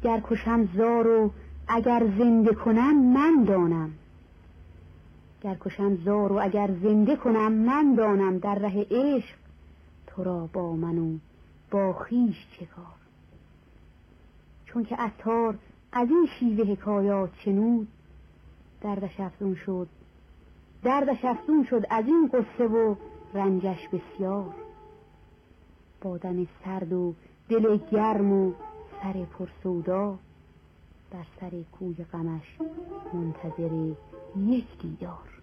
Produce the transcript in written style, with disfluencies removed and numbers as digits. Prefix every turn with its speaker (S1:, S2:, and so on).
S1: گر کشم زار و اگر زنده کنم من دانم. گر کشم زار و اگر زنده کنم من دانم. در ره عشق تو را با من و با خویش چه کار. چون که عطار از این شیوه حکایات شنود دردش افزون شد از این قصه و رنجش بسیار. بدن سرد و دل گرم و سر پرسودا در سر کوی غمش منتظر یک دیدار.